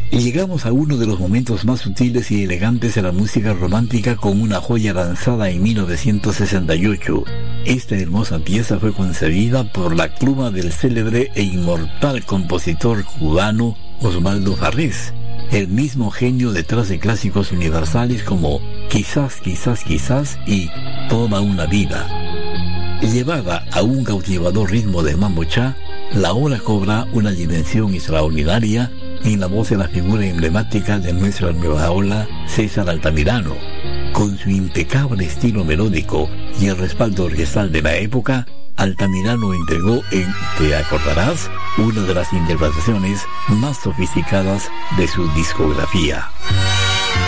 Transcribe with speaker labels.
Speaker 1: Y llegamos a uno de los momentos más sutiles y elegantes de la música romántica con una joya lanzada en 1968. Esta hermosa pieza fue concebida por la pluma del célebre e inmortal compositor cubano Osvaldo Farrés, el mismo genio detrás de clásicos universales como Quizás, quizás, quizás y Toda una vida. Llevada a un cautivador ritmo de mambo cha, la obra cobra una dimensión extraordinaria en la voz de la figura emblemática de nuestra nueva ola, César Altamirano. Con su impecable estilo melódico y el respaldo orquestal de la época, Altamirano entregó en Te acordarás una de las interpretaciones más sofisticadas de su discografía.